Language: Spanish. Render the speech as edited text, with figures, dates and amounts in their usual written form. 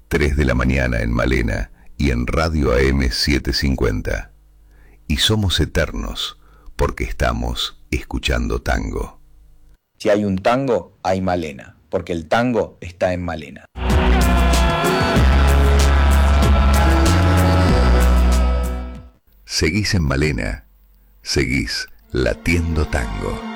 3 de la mañana en Malena y en Radio AM 750. Y somos eternos porque estamos escuchando tango. Si hay un tango, hay Malena, porque el tango está en Malena. Seguís en Malena, seguís latiendo tango.